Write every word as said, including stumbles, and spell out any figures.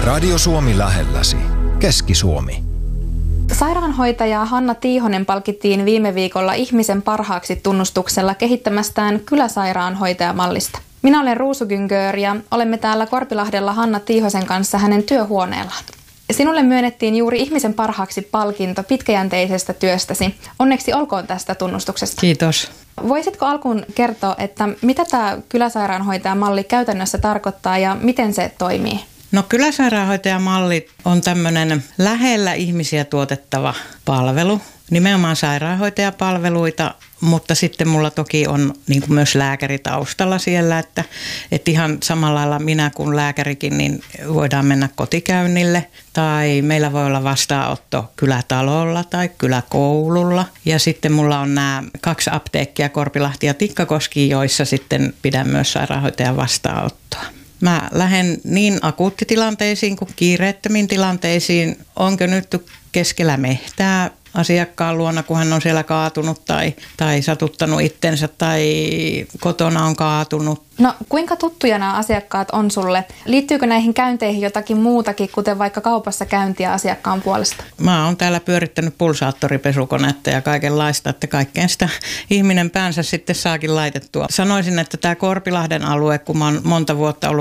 Radio Suomi lähelläsi. Keski-Suomi. Sairaanhoitaja Hanna Tiihonen palkittiin viime viikolla ihmisen parhaaksi tunnustuksella kehittämästään kyläsairaanhoitajamallista. Minä olen Ruusu Gyngör ja olemme täällä Korpilahdella Hanna Tiihosen kanssa hänen työhuoneellaan. Sinulle myönnettiin juuri ihmisen parhaaksi palkinto pitkäjänteisestä työstäsi. Onneksi olkoon tästä tunnustuksesta. Kiitos. Voisitko alkuun kertoa, että mitä tämä kyläsairaanhoitajamalli käytännössä tarkoittaa ja miten se toimii? No kyläsairaanhoitajamalli on tämmöinen lähellä ihmisiä tuotettava palvelu, nimenomaan sairaanhoitajapalveluita, mutta sitten mulla toki on niin kuin myös lääkäri taustalla siellä, että, että ihan samalla lailla minä kuin lääkärikin niin voidaan mennä kotikäynnille tai meillä voi olla vastaanotto kylätalolla tai kyläkoululla ja sitten mulla on nämä kaksi apteekkia Korpilahti ja Tikkakoski, joissa sitten pidän myös sairaanhoitajan vastaanottoa. Mä lähden niin akuuttitilanteisiin kuin kiireettömiin tilanteisiin. Onko nyt keskellä mehtää asiakkaan luona, kun hän on siellä kaatunut tai, tai satuttanut itsensä tai kotona on kaatunut. No kuinka tuttuja nämä asiakkaat on sulle? Liittyykö näihin käynteihin jotakin muutakin, kuten vaikka kaupassa käyntiä asiakkaan puolesta? Mä oon täällä pyörittänyt pulsaattoripesukonetta ja kaikenlaista, että kaikkeen sitä ihminen päänsä sitten saakin laitettua. Sanoisin, että tämä Korpilahden alue, kun mä oon monta vuotta ollut